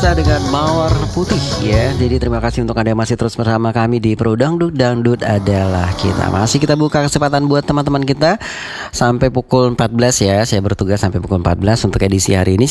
biasa dengan mawar putih ya. Jadi terima kasih untuk Anda yang masih terus bersama kami di Pro Dangdut. Dangdut adalah kita. Masih kita buka kesempatan buat teman-teman kita sampai pukul 14 ya. Saya bertugas sampai pukul 14 untuk edisi hari ini.